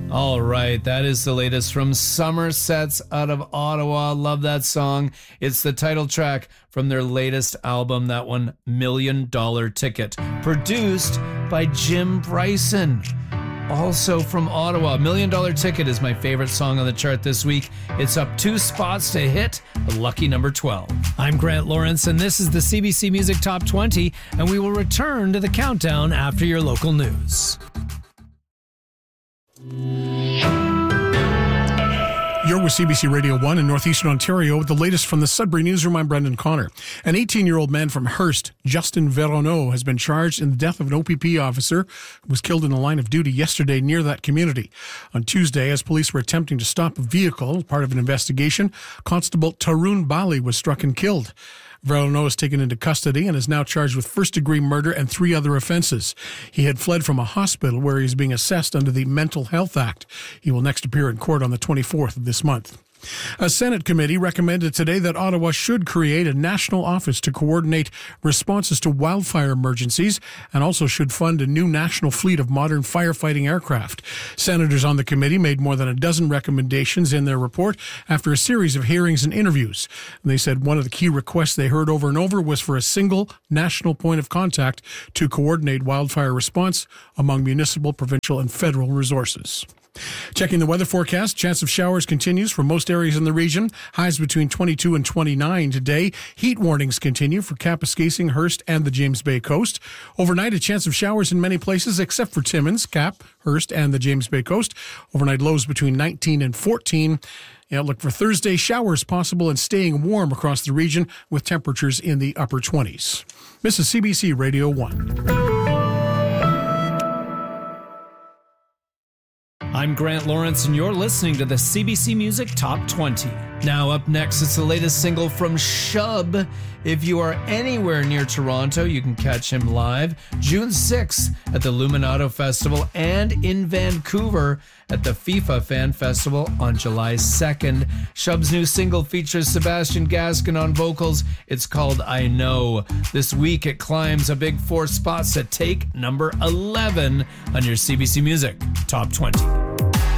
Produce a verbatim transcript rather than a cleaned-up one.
All right, that is the latest from Somersets out of Ottawa. Love that song. It's the title track from their latest album, that one, Million Dollar Ticket, produced by Jim Bryson. Also from Ottawa, Million Dollar Ticket is my favorite song on the chart this week. It's up two spots to hit the lucky number twelve. I'm Grant Lawrence, and this is the C B C Music Top twenty, and we will return to the countdown after your local news. You're with C B C Radio one in Northeastern Ontario with the latest from the Sudbury Newsroom. I'm Brendan Connor. An eighteen-year-old man from Hearst, Justin Veronneau, has been charged in the death of an O P P officer who was killed in the line of duty yesterday near that community. On Tuesday, as police were attempting to stop a vehicle as part of an investigation, Constable Tarun Bali was struck and killed. Veronneau is taken into custody and is now charged with first-degree murder and three other offenses. He had fled from a hospital where he is being assessed under the Mental Health Act. He will next appear in court on the twenty-fourth of this month. A Senate committee recommended today that Ottawa should create a national office to coordinate responses to wildfire emergencies and also should fund a new national fleet of modern firefighting aircraft. Senators on the committee made more than a dozen recommendations in their report after a series of hearings and interviews. And they said one of the key requests they heard over and over was for a single national point of contact to coordinate wildfire response among municipal, provincial, and federal resources. Checking the weather forecast, chance of showers continues for most areas in the region. Highs between twenty-two and twenty-nine today. Heat warnings continue for Kapuskasing, Hearst, and the James Bay coast. Overnight, a chance of showers in many places except for Timmins, Cap, Hearst, and the James Bay coast. Overnight lows between nineteen and fourteen. Yeah, look for Thursday, showers possible and staying warm across the region with temperatures in the upper twenties. This is C B C Radio one. I'm Grant Lawrence, and you're listening to the C B C Music Top twenty. Now up next, it's the latest single from Shub. If you are anywhere near Toronto, you can catch him live June sixth at the Luminato Festival and in Vancouver at the FIFA Fan Festival on July second. Shub's new single features Sebastian Gaskin on vocals. It's called I Know. This week it climbs a big four spots to take number eleven on your C B C Music Top twenty.